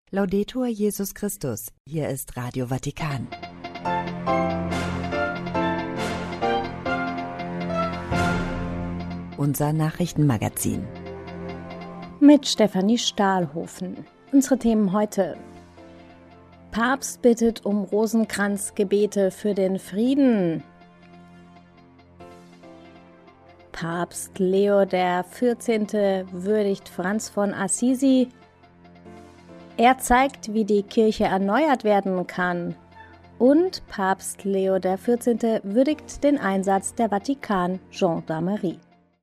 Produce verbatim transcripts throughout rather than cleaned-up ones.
Laudetur Jesus Christus, hier ist Radio Vatikan. Unser Nachrichtenmagazin. Mit Stefanie Stahlhofen. Unsere Themen heute. Papst bittet um Rosenkranzgebete für den Frieden. Papst Leo der vierzehnte würdigt Franz von Assisi. Er zeigt, wie die Kirche erneuert werden kann. Und Papst Leo der vierzehnte würdigt den Einsatz der Vatikan-Gendarmerie.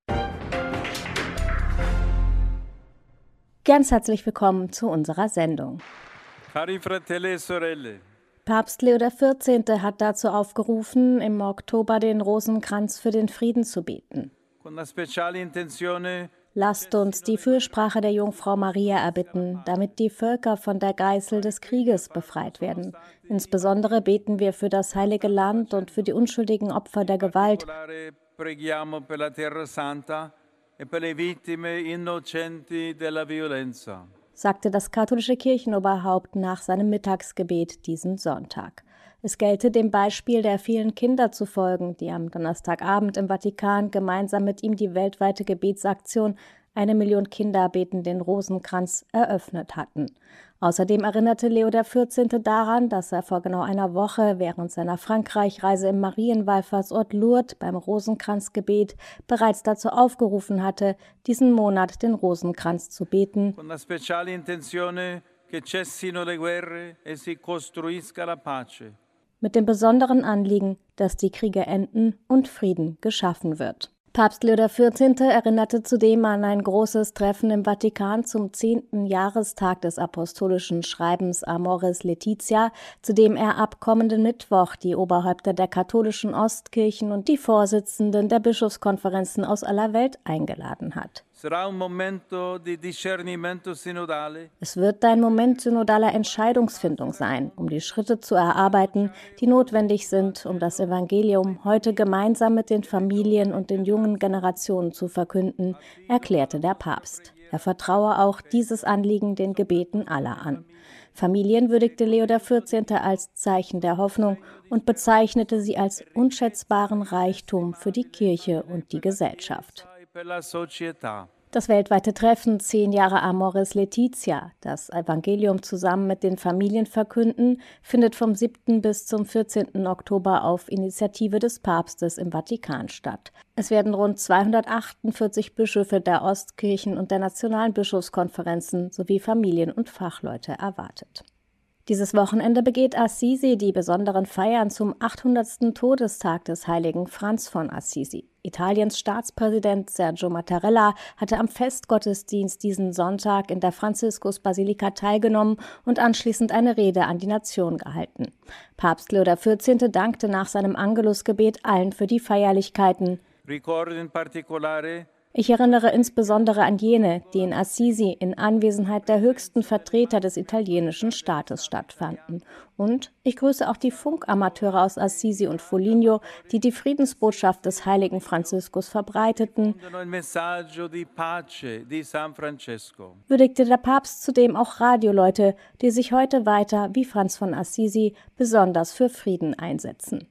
Ganz herzlich willkommen zu unserer Sendung. Cari fratelli e sorelle. Papst Leo der vierzehnte hat dazu aufgerufen, im Oktober den Rosenkranz für den Frieden zu beten. Con la speciale intenzione Lasst uns die Fürsprache der Jungfrau Maria erbitten, damit die Völker von der Geißel des Krieges befreit werden. Insbesondere beten wir für das Heilige Land und für die unschuldigen Opfer der Gewalt. Preghiamo per la Terra Santa e per le vittime innocenti della violenza, sagte das katholische Kirchenoberhaupt nach seinem Mittagsgebet diesen Sonntag. Es gelte dem Beispiel der vielen Kinder zu folgen, die am Donnerstagabend im Vatikan gemeinsam mit ihm die weltweite Gebetsaktion Eine Million Kinder beten den Rosenkranz eröffnet hatten. Außerdem erinnerte Leo der vierzehnte daran, dass er vor genau einer Woche während seiner Frankreich-Reise im Marienwallfahrtsort Lourdes beim Rosenkranzgebet bereits dazu aufgerufen hatte, diesen Monat den Rosenkranz zu beten. con la speciale intenzione che cessino le guerre e si costruisca la pace. Mit dem besonderen Anliegen, dass die Kriege enden und Frieden geschaffen wird. Papst Leo der vierzehnte erinnerte zudem an ein großes Treffen im Vatikan zum zehnten Jahrestag des apostolischen Schreibens Amoris Laetitia, zu dem er ab kommenden Mittwoch die Oberhäupter der katholischen Ostkirchen und die Vorsitzenden der Bischofskonferenzen aus aller Welt eingeladen hat. Sarà un momento di discernimento sinodale. Es wird ein Moment synodaler Entscheidungsfindung sein, um die Schritte zu erarbeiten, die notwendig sind, um das Evangelium heute gemeinsam mit den Familien und den jungen Generationen zu verkünden, erklärte der Papst. Er vertraue auch dieses Anliegen den Gebeten aller an. Familien würdigte Leo der vierzehnte als Zeichen der Hoffnung und bezeichnete sie als unschätzbaren Reichtum für die Kirche und die Gesellschaft. Per la società. Das weltweite Treffen Zehn Jahre Amoris Laetitia, das Evangelium zusammen mit den Familien verkünden, findet vom siebten bis zum vierzehnten Oktober auf Initiative des Papstes im Vatikan statt. Es werden rund zweihundertachtundvierzig Bischöfe der Ostkirchen und der nationalen Bischofskonferenzen sowie Familien und Fachleute erwartet. Dieses Wochenende begeht Assisi die besonderen Feiern zum achthundertsten Todestag des heiligen Franz von Assisi. Italiens Staatspräsident Sergio Mattarella hatte am Festgottesdienst diesen Sonntag in der Franziskusbasilika teilgenommen und anschließend eine Rede an die Nation gehalten. Papst Leo der vierzehnte dankte nach seinem Angelusgebet allen für die Feierlichkeiten. Ricordo in particolare Ich erinnere insbesondere an jene, die in Assisi in Anwesenheit der höchsten Vertreter des italienischen Staates stattfanden. Und ich grüße auch die Funkamateure aus Assisi und Foligno, die die Friedensbotschaft des heiligen Franziskus verbreiteten, il messaggio di pace di San Francesco. würdigte der Papst zudem auch Radioleute, die sich heute weiter, wie Franz von Assisi, besonders für Frieden einsetzen.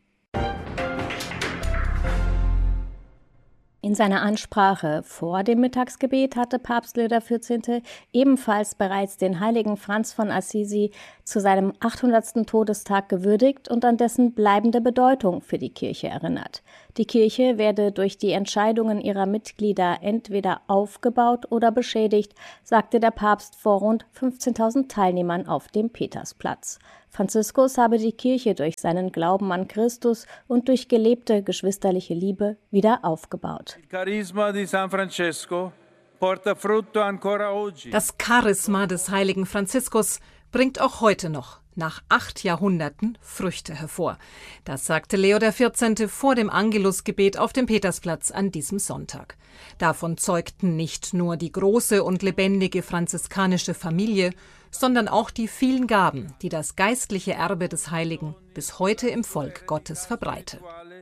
In seiner Ansprache vor dem Mittagsgebet hatte Papst Leo der vierzehnte ebenfalls bereits den heiligen Franz von Assisi zu seinem achthundertsten Todestag gewürdigt und an dessen bleibende Bedeutung für die Kirche erinnert. Die Kirche werde durch die Entscheidungen ihrer Mitglieder entweder aufgebaut oder beschädigt, sagte der Papst vor rund fünfzehntausend Teilnehmern auf dem Petersplatz. Franziskus habe die Kirche durch seinen Glauben an Christus und durch gelebte geschwisterliche Liebe wieder aufgebaut. Il carisma di San Francesco porta frutto ancora oggi. Das Charisma des heiligen Franziskus bringt auch heute noch, nach acht Jahrhunderten, Früchte hervor. Das sagte Leo der vierzehnte vor dem Angelusgebet auf dem Petersplatz an diesem Sonntag. Davon zeugten nicht nur die große und lebendige franziskanische Familie, sondern auch die vielen Gaben, die das geistliche Erbe des Heiligen bis heute im Volk Gottes verbreite.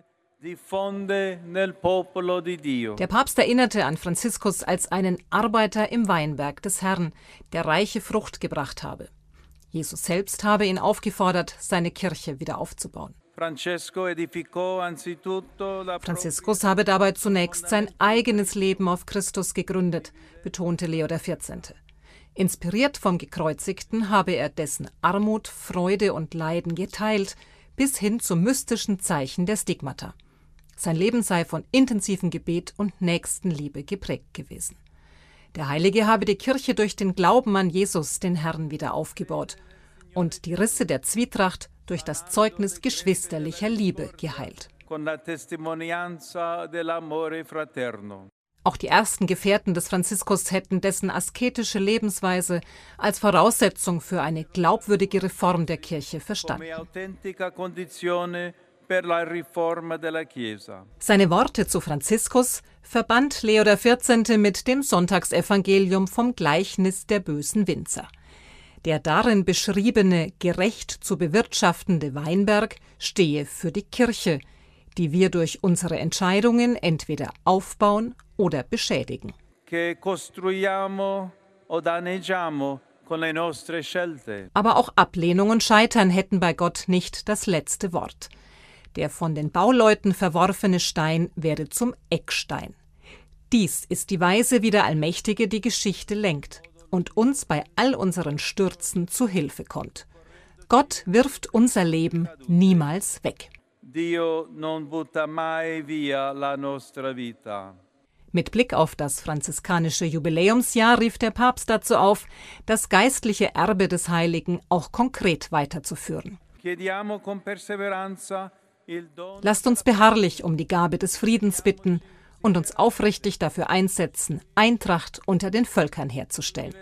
Der Papst erinnerte an Franziskus als einen Arbeiter im Weinberg des Herrn, der reiche Frucht gebracht habe. Jesus selbst habe ihn aufgefordert, seine Kirche wieder aufzubauen. Franziskus habe dabei zunächst sein eigenes Leben auf Christus gegründet, betonte Leo der vierzehnte. Inspiriert vom Gekreuzigten habe er dessen Armut, Freude und Leiden geteilt, bis hin zum mystischen Zeichen der Stigmata. Sein Leben sei von intensivem Gebet und Nächstenliebe geprägt gewesen. Der Heilige habe die Kirche durch den Glauben an Jesus, den Herrn, wieder aufgebaut und die Risse der Zwietracht durch das Zeugnis geschwisterlicher Liebe geheilt. Auch die ersten Gefährten des Franziskus hätten dessen asketische Lebensweise als Voraussetzung für eine glaubwürdige Reform der Kirche verstanden. Seine Worte zu Franziskus verband Leo der vierzehnte mit dem Sonntagsevangelium vom Gleichnis der bösen Winzer. Der darin beschriebene, gerecht zu bewirtschaftende Weinberg stehe für die Kirche, die wir durch unsere Entscheidungen entweder aufbauen oder beschädigen. Aber auch Ablehnung und Scheitern hätten bei Gott nicht das letzte Wort. Der von den Bauleuten verworfene Stein werde zum Eckstein. Dies ist die Weise, wie der Allmächtige die Geschichte lenkt und uns bei all unseren Stürzen zu Hilfe kommt. Gott wirft unser Leben niemals weg. Dio non butta mai via la nostra vita. Mit Blick auf das franziskanische Jubiläumsjahr rief der Papst dazu auf, das geistliche Erbe des Heiligen auch konkret weiterzuführen. Chiediamo con perseveranza il dono. Lasst uns beharrlich um die Gabe des Friedens bitten und uns aufrichtig dafür einsetzen, Eintracht unter den Völkern herzustellen.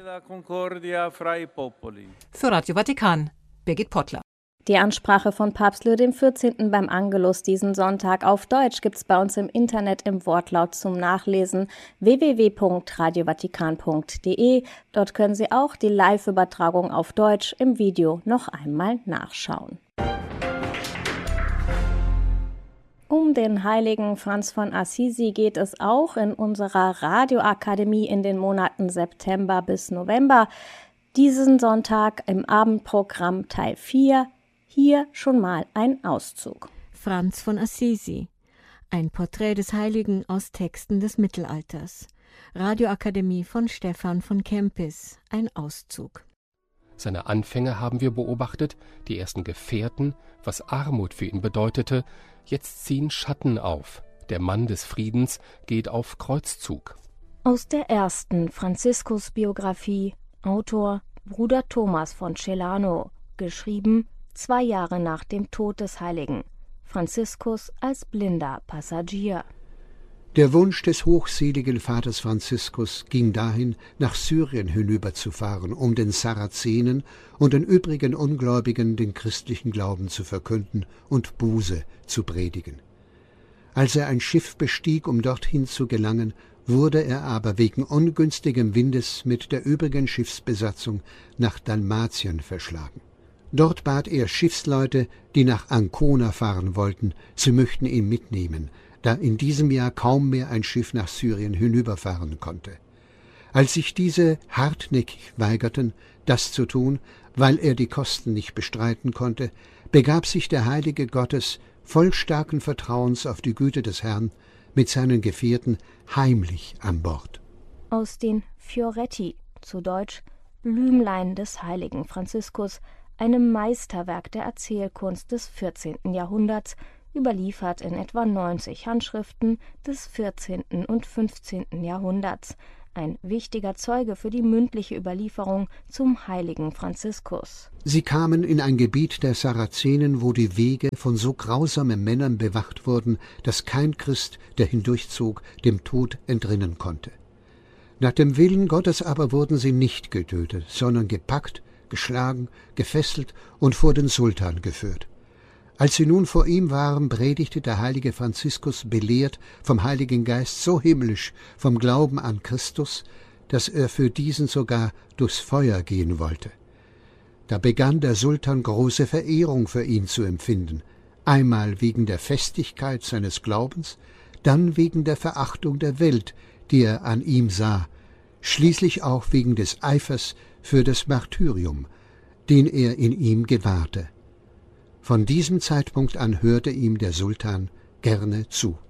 Für Radio Vatikan, Birgit Pottler. Die Ansprache von Papst Leo der vierzehnte beim Angelus diesen Sonntag auf Deutsch gibt's bei uns im Internet im Wortlaut zum Nachlesen w w w punkt radio vatikan punkt d e. Dort können Sie auch die Live-Übertragung auf Deutsch im Video noch einmal nachschauen. Um den heiligen Franz von Assisi geht es auch in unserer Radioakademie in den Monaten September bis November. Diesen Sonntag im Abendprogramm Teil vier. Hier schon mal ein Auszug. Franz von Assisi. Ein Porträt des Heiligen aus Texten des Mittelalters. Radioakademie von Stefan von Kempis. Ein Auszug. Seine Anfänge haben wir beobachtet, die ersten Gefährten, was Armut für ihn bedeutete. Jetzt ziehen Schatten auf. Der Mann des Friedens geht auf Kreuzzug. Aus der ersten Franziskus-Biografie, Autor Bruder Thomas von Celano, geschrieben zwei Jahre nach dem Tod des Heiligen. Franziskus als blinder Passagier. Der Wunsch des hochseligen Vaters Franziskus ging dahin, nach Syrien hinüberzufahren, um den Sarazenen und den übrigen Ungläubigen den christlichen Glauben zu verkünden und Buße zu predigen. Als er ein Schiff bestieg, um dorthin zu gelangen, wurde er aber wegen ungünstigem Windes mit der übrigen Schiffsbesatzung nach Dalmatien verschlagen. Dort bat er Schiffsleute, die nach Ancona fahren wollten, sie möchten ihn mitnehmen, da in diesem Jahr kaum mehr ein Schiff nach Syrien hinüberfahren konnte. Als sich diese hartnäckig weigerten, das zu tun, weil er die Kosten nicht bestreiten konnte, begab sich der Heilige Gottes voll starken Vertrauens auf die Güte des Herrn mit seinen Gefährten heimlich an Bord. Aus den Fioretti, zu Deutsch Blümlein des heiligen Franziskus, einem Meisterwerk der Erzählkunst des vierzehnten Jahrhunderts, überliefert in etwa neunzig Handschriften des vierzehnten und fünfzehnten Jahrhunderts, ein wichtiger Zeuge für die mündliche Überlieferung zum heiligen Franziskus. Sie kamen in ein Gebiet der Sarazenen, wo die Wege von so grausamen Männern bewacht wurden, dass kein Christ, der hindurchzog, dem Tod entrinnen konnte. Nach dem Willen Gottes aber wurden sie nicht getötet, sondern gepackt, geschlagen, gefesselt und vor den Sultan geführt. Als sie nun vor ihm waren, predigte der heilige Franziskus belehrt vom Heiligen Geist so himmlisch vom Glauben an Christus, dass er für diesen sogar durchs Feuer gehen wollte. Da begann der Sultan große Verehrung für ihn zu empfinden, einmal wegen der Festigkeit seines Glaubens, dann wegen der Verachtung der Welt, die er an ihm sah, schließlich auch wegen des Eifers für das Martyrium, den er in ihm gewahrte. Von diesem Zeitpunkt an hörte ihm der Sultan gerne zu.